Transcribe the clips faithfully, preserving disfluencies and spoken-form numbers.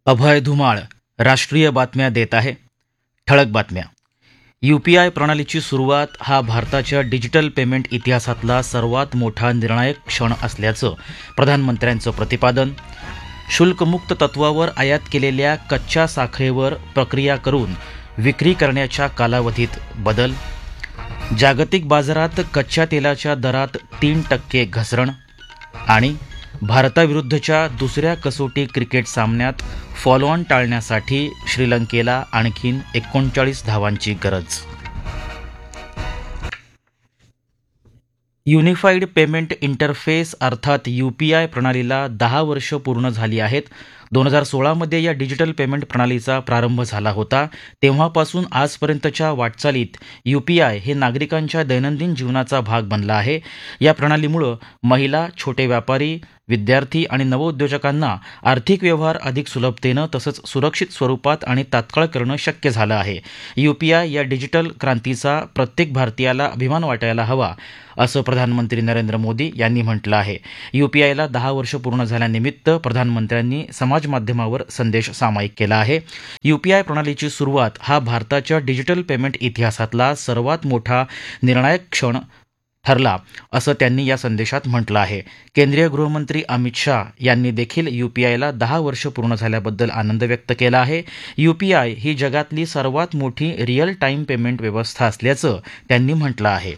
अभय धुमाळ राष्ट्रीय बातम्या देत आहे. ठळक बातम्या. यू पी आय प्रणालीची सुरुवात हा भारताच्या डिजिटल पेमेंट इतिहासातला सर्वात मोठा निर्णायक क्षण असल्याचं प्रधानमंत्र्यांचं प्रतिपादन. शुल्कमुक्त तत्वावर आयात केलेल्या कच्च्या साखरेवर प्रक्रिया करून विक्री करण्याच्या कालावधीत बदल. जागतिक बाजारात कच्च्या तेलाच्या दरात तीन टक्के घसरण. आणि भारताविरुद्धच्या दुसऱ्या कसोटी क्रिकेट सामन्यात फॉलोऑन टाळण्यासाठी श्रीलंकेला आणखीन एकोणचाळीस धावांची गरज. युनिफाईड पेमेंट इंटरफेस अर्थात यू पी आय प्रणालीला दहा वर्ष पूर्ण झाली आहेत. दोन हजार सोळामध्ये या डिजिटल पेमेंट प्रणालीचा प्रारंभ झाला होता. तेव्हापासून आजपर्यंतच्या वाटचालीत यू पी आय हे नागरिकांच्या दैनंदिन जीवनाचा भाग बनला आहे. या प्रणालीमुळं महिला, छोटे व्यापारी, विद्यार्थी आणि नवउद्योजकांना आर्थिक व्यवहार अधिक सुलभतेनं तसंच सुरक्षित स्वरूपात आणि तात्काळ करणं शक्य झालं आहे. यू पी आय या डिजिटल क्रांतीचा प्रत्येक भारतीयाला अभिमान वाटायला हवा, असं प्रधानमंत्री नरेंद्र मोदी यांनी म्हटलं आहे. यू पी आयला दहा वर्ष पूर्ण झाल्यानिमित्त प्रधानमंत्र्यांनी समाज माध्यमावर संदेश सामायिक केला आहे. यू पी आय प्रणालीची सुरुवात हा भारताच्या डिजिटल पेमेंट इतिहासातला सर्वात मोठा निर्णायक क्षण ठरला, असं त्यांनी या संदेशात म्हटलं आहे. केंद्रीय गृहमंत्री अमित शाह यांनी देखील यू पी आयला दहा वर्ष पूर्ण झाल्याबद्दल आनंद व्यक्त केला आहे. यू पी आय ही जगातली सर्वात मोठी रिअल टाईम पेमेंट व्यवस्था असल्याचं त्यांनी म्हटलं आहे.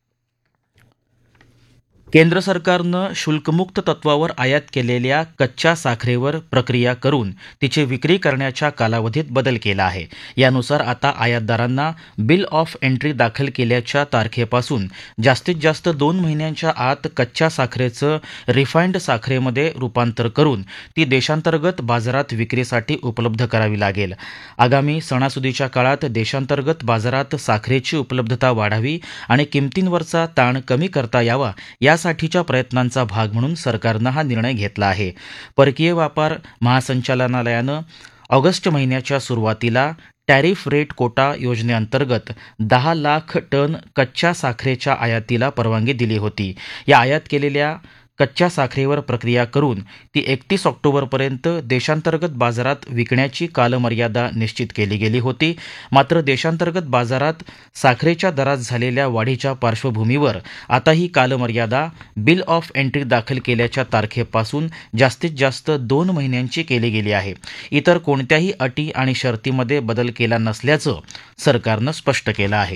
केंद्र सरकारनं शुल्कमुक्त तत्वावर आयात केलेल्या कच्च्या साखरेवर प्रक्रिया करून तिची विक्री करण्याच्या कालावधीत बदल केला आहे. यानुसार आता आयातदारांना बिल ऑफ एंट्री दाखल केल्याच्या तारखेपासून जास्तीत जास्त दोन महिन्यांच्या आत कच्च्या साखरेचं रिफाईंड साखरेमध्ये रूपांतर करून ती देशांतर्गत बाजारात विक्रीसाठी उपलब्ध करावी लागेल. आगामी सणासुदीच्या काळात देशांतर्गत बाजारात साखरेची उपलब्धता वाढावी आणि किमतींवरचा ताण कमी करता यावा या साठीच्या प्रयत्नांचा भाग म्हणून सरकारनं हा निर्णय घेतला आहे. परकीय व्यापार महासंचालनालयानं ऑगस्ट महिन्याच्या सुरुवातीला टॅरिफ रेट कोटा योजनेअंतर्गत दहा लाख टन कच्च्या साखरेच्या आयातीला परवानगी दिली होती. या आयात केलेल्या कच्च्या साखरेवर प्रक्रिया करून ती एकतीस ऑक्टोबरपर्यंत देशांतर्गत बाजारात विकण्याची कालमर्यादा निश्चित केली गेली होती. मात्र देशांतर्गत बाजारात साखरेच्या दरात झालेल्या वाढीच्या पार्श्वभूमीवर आता ही कालमर्यादा बिल ऑफ एंट्री दाखल केल्याच्या तारखेपासून जास्तीत जास्त दोन महिन्यांची केली गेली आहे. इतर कोणत्याही अटी आणि शर्तीमध्ये बदल केला नसल्याचं सरकारनं स्पष्ट केलं आहे.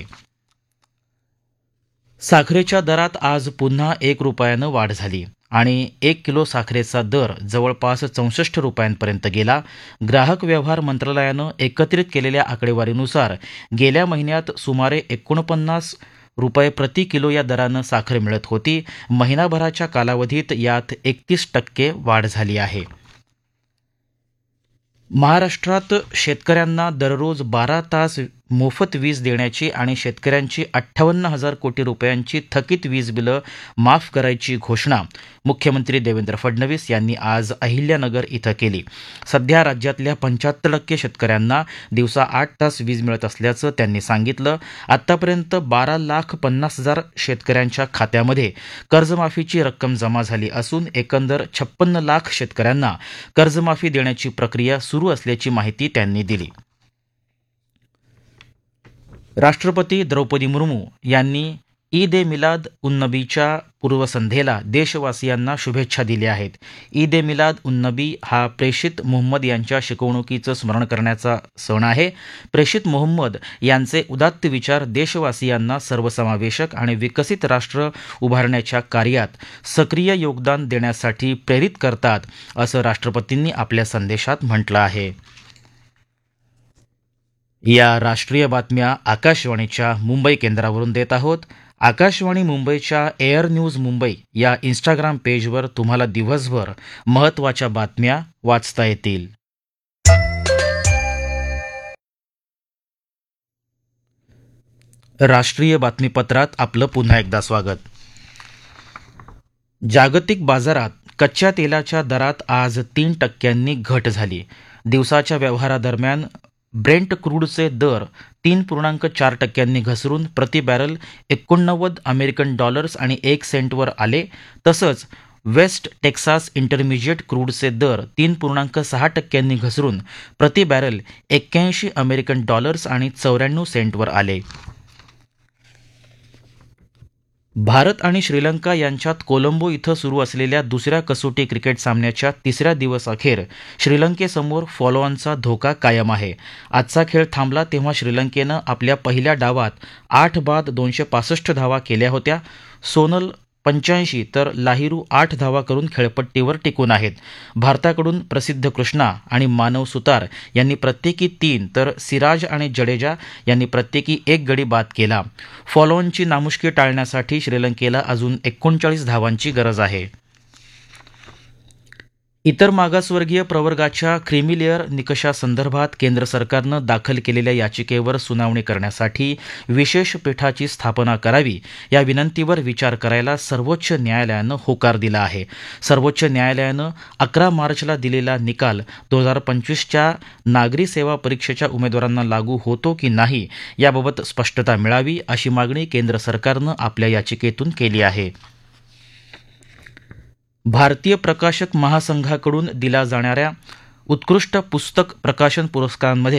साखरेच्या दरात आज पुन्हा एक रुपयानं वाढ झाली आणि एक किलो साखरेचा दर जवळपास चौसष्ट रुपयांपर्यंत गेला. ग्राहक व्यवहार मंत्रालयानं एकत्रित केलेल्या आकडेवारीनुसार गेल्या महिन्यात सुमारे एकोणपन्नास रुपये प्रति किलो या दरानं साखर मिळत होती. महिनाभराच्या कालावधीत यात एकतीस टक्के वाढ झाली आहे. महाराष्ट्रात शेतकऱ्यांना दररोज बारा तास मोफत वीज देण्याची आणि शेतकऱ्यांची अठ्ठावन्न हजार कोटी रुपयांची थकीत वीज बिलं माफ करायची घोषणा मुख्यमंत्री देवेंद्र फडणवीस यांनी आज अहिल्यानगर इथं केली. सध्या राज्यातल्या पंच्याहत्तर टक्के शेतकऱ्यांना दिवसा आठ तास वीज मिळत असल्याचं त्यांनी सांगितलं. आत्तापर्यंत बारा लाख पन्नास हजार शेतकऱ्यांच्या खात्यामध्ये कर्जमाफीची रक्कम जमा झाली असून एकंदर छप्पन्न लाख शेतकऱ्यांना कर्जमाफी देण्याची प्रक्रिया सुरू असल्याची माहिती त्यांनी दिली. राष्ट्रपती द्रौपदी मुर्मू यांनी ईद ए मिलाद उन नबीच्या पूर्वसंध्येला देशवासियांना शुभेच्छा दिल्या आहेत. ईद ए मिलाद उन नबी हा प्रेषित मुहम्मद यांच्या शिकवणुकीचं स्मरण करण्याचा सण आहे. प्रेषित मुहम्मद यांचे उदात्त विचार देशवासियांना सर्वसमावेशक आणि विकसित राष्ट्र उभारण्याच्या कार्यात सक्रिय योगदान देण्यासाठी प्रेरित करतात, असं राष्ट्रपतींनी आपल्या संदेशात म्हटलं आहे. या राष्ट्रीय बातम्या आकाशवाणीच्या मुंबई केंद्रावरून देत आहोत. आकाशवाणी मुंबईच्या एअर न्यूज मुंबई या इंस्टाग्राम पेजवर तुम्हाला दिवसभर महत्त्वाच्या बातम्या वाचता येतील. राष्ट्रीय बातमीपत्रात आपलं पुन्हा एकदा स्वागत. जागतिक बाजारात कच्च्या तेलाच्या दरात आज तीन टक्क्यांनी घट झाली. दिवसाच्या व्यवहारादरम्यान ब्रेंट क्रूडचे दर तीन पूर्णांक चार टक्क्यांनी घसरून प्रति बॅरल एकोणनव्वद अमेरिकन डॉलर्स आणि एक सेंटवर आले. तसंच वेस्ट टेक्सास इंटरमिजिएट क्रूडचे दर तीन पूर्णांक सहा टक्क्यांनी घसरून प्रति बॅरल एक्क्याऐंशी अमेरिकन डॉलर्स आणि चौऱ्याण्णव सेंटवर आले. भारत आणि श्रीलंका यांच्यात कोलंबो इथं सुरू असलेल्या दुसऱ्या कसोटी क्रिकेट सामन्याच्या तिसऱ्या दिवसअखेर श्रीलंकेसमोर फॉलोऑनचा धोका कायम आहे. आजचा खेळ थांबला तेव्हा श्रीलंकेनं आपल्या पहिल्या डावात आठ बाद दोनशे पासष्ट धावा केल्या होत्या. सोनल पंच्याऐंशी तर लाहिरू आठ धावा करून खेळपट्टीवर टिकून आहेत. भारताकडून प्रसिद्ध कृष्णा आणि मानव सुतार यांनी प्रत्येकी तीन तर सिराज आणि जडेजा यांनी प्रत्येकी एक गडी बाद केला. फॉलोऑनची नामुष्की टाळण्यासाठी श्रीलंकेला अजून एकोणचाळीस धावांची गरज आहे. इतर मागासवर्गीय प्रवर्गाच्या क्रीमीलेअर निकषासंदर्भात केंद्र सरकारनं दाखल केलेल्या याचिकेवर सुनावणी करण्यासाठी विशेष पीठाची स्थापना करावी या विनंतीवर विचार करायला सर्वोच्च न्यायालयानं होकार दिला आहे. सर्वोच्च न्यायालयानं अकरा मार्चला दिलेला निकाल दोन हजार पंचवीसच्या नागरी सेवा परीक्षेच्या उमेदवारांना लागू होतो की नाही याबाबत स्पष्टता मिळावी अशी मागणी केंद्र सरकारनं आपल्या याचिकेतून केली आहे. भारतीय प्रकाशक महासंघाकडून दिल्या जाणाऱ्या उत्कृष्ट पुस्तक प्रकाशन पुरस्कारांमध्ये